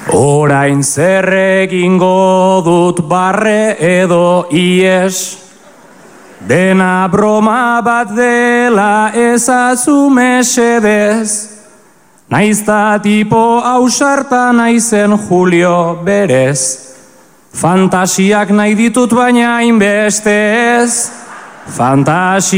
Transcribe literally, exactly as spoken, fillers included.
Orain zer egingo dut barre edo ies, dena broma bat dela ezazu mesedez, naizta tipo ausarta naizen Julio berez, fantasiak nahi ditut baina hainbeste ez, fantasiak